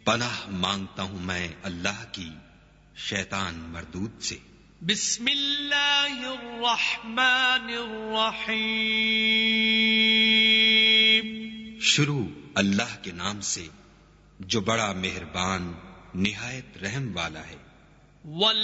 पनाह मांगता हूं मैं अल्लाह की शैतान मरदूद से। बिस्मिल्लाहिर्रहमानिर्रहीम। शुरू अल्लाह के नाम से जो बड़ा मेहरबान निहायत रहम वाला है। वल